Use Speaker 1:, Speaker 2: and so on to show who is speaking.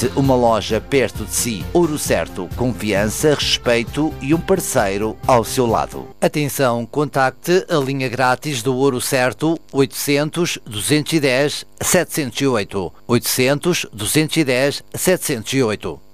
Speaker 1: Uma loja perto de si. Ouro Certo, confiança, respeito e um parceiro ao seu lado. Atenção, contacte a linha grátis do Ouro Certo 800 210 708. 800 210 708.